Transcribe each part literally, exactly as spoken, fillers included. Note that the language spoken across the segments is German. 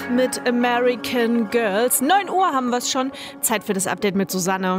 mit American Girls. neun Uhr haben wir es schon. Zeit für das Update mit Susanne. M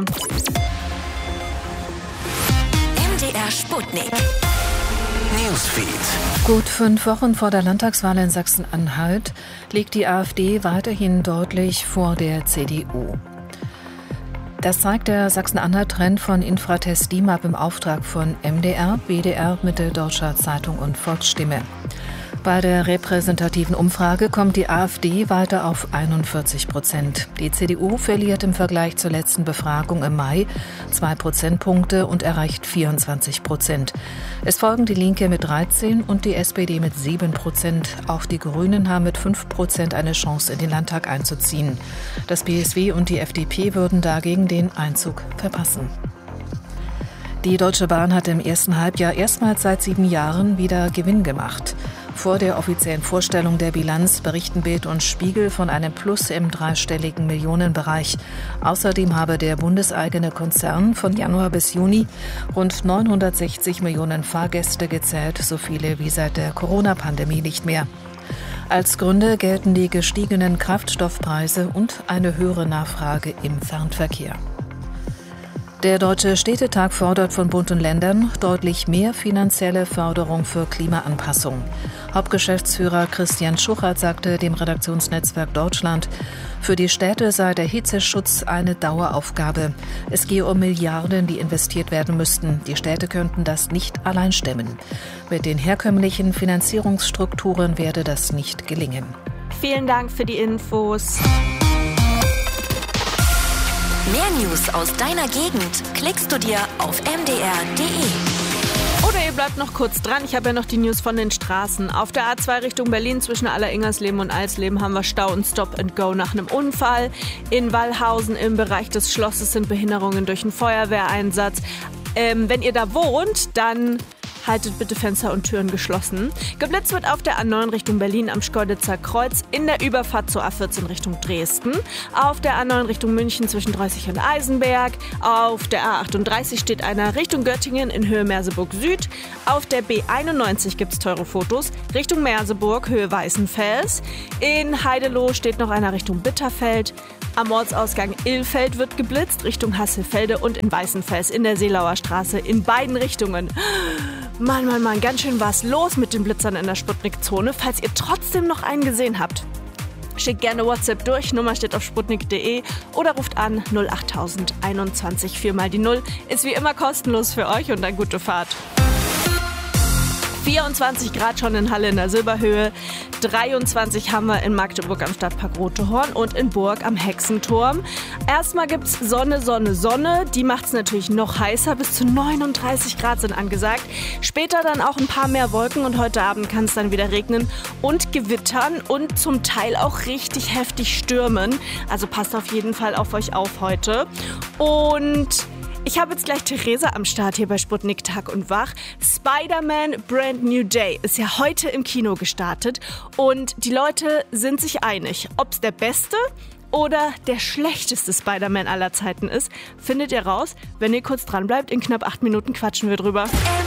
D R Sputnik. Newsfeed. Gut fünf Wochen vor der Landtagswahl in Sachsen-Anhalt liegt die AfD weiterhin deutlich vor der C D U. Das zeigt der Sachsen-Anhalt-Trend von Infratest D I M A P im Auftrag von M D R, B D R, Mitteldeutscher Zeitung und Volksstimme. Bei der repräsentativen Umfrage kommt die AfD weiter auf einundvierzig Prozent. Die C D U verliert im Vergleich zur letzten Befragung im Mai zwei Prozentpunkte und erreicht vierundzwanzig Prozent. Es folgen die Linke mit dreizehn und die S P D mit sieben Prozent. Auch die Grünen haben mit fünf Prozent eine Chance, in den Landtag einzuziehen. Das B S W und die F D P würden dagegen den Einzug verpassen. Die Deutsche Bahn hat im ersten Halbjahr erstmals seit sieben Jahren wieder Gewinn gemacht. Vor der offiziellen Vorstellung der Bilanz berichten Bild und Spiegel von einem Plus im dreistelligen Millionenbereich. Außerdem habe der bundeseigene Konzern von Januar bis Juni rund neunhundertsechzig Millionen Fahrgäste gezählt, so viele wie seit der Corona-Pandemie nicht mehr. Als Gründe gelten die gestiegenen Kraftstoffpreise und eine höhere Nachfrage im Fernverkehr. Der Deutsche Städtetag fordert von Bund und Ländern deutlich mehr finanzielle Förderung für Klimaanpassung. Hauptgeschäftsführer Christian Schuchert sagte dem Redaktionsnetzwerk Deutschland, für die Städte sei der Hitzeschutz eine Daueraufgabe. Es gehe um Milliarden, die investiert werden müssten. Die Städte könnten das nicht allein stemmen. Mit den herkömmlichen Finanzierungsstrukturen werde das nicht gelingen. Vielen Dank für die Infos. Mehr News aus deiner Gegend klickst du dir auf m d r punkt d e. Oder ihr bleibt noch kurz dran. Ich habe ja noch die News von den Straßen. Auf der A zwei Richtung Berlin zwischen Alleringersleben und Alsleben haben wir Stau und Stop and Go nach einem Unfall. In Wallhausen im Bereich des Schlosses sind Behinderungen durch einen Feuerwehreinsatz. Ähm, wenn ihr da wohnt, dann haltet bitte Fenster und Türen geschlossen. Geblitzt wird auf der A neun Richtung Berlin am Schkeuditzer Kreuz in der Überfahrt zur A vierzehn Richtung Dresden. Auf der A neun Richtung München zwischen Dreißig und Eisenberg. Auf der A achtunddreißig steht einer Richtung Göttingen in Höhe Merseburg Süd. Auf der B einundneunzig gibt es teure Fotos Richtung Merseburg, Höhe Weißenfels. In Heideloh steht noch einer Richtung Bitterfeld. Am Ortsausgang Ilfeld wird geblitzt Richtung Hasselfelde und in Weißenfels in der Seelauer Straße in beiden Richtungen. Mann, Mann, Mann, ganz schön was los mit den Blitzern in der Sputnik-Zone. Falls ihr trotzdem noch einen gesehen habt, schickt gerne WhatsApp durch, Nummer steht auf sputnik punkt d e oder ruft an null achttausend einundzwanzig, viermal die Null. Ist wie immer kostenlos für euch und eine gute Fahrt. vierundzwanzig Grad schon in Halle in der Silberhöhe, dreiundzwanzig haben wir in Magdeburg am Stadtpark Rotehorn und in Burg am Hexenturm. Erstmal gibt's Sonne, Sonne, Sonne, die macht's natürlich noch heißer, bis zu neununddreißig Grad sind angesagt. Später dann auch ein paar mehr Wolken und heute Abend kann es dann wieder regnen und gewittern und zum Teil auch richtig heftig stürmen. Also passt auf jeden Fall auf euch auf heute. Und ich habe jetzt gleich Theresa am Start hier bei Sputnik Tag und Wach. Spider-Man Brand New Day ist ja heute im Kino gestartet und die Leute sind sich einig, ob es der beste oder der schlechteste Spider-Man aller Zeiten ist, findet ihr raus, wenn ihr kurz dran bleibt. In knapp acht Minuten quatschen wir drüber.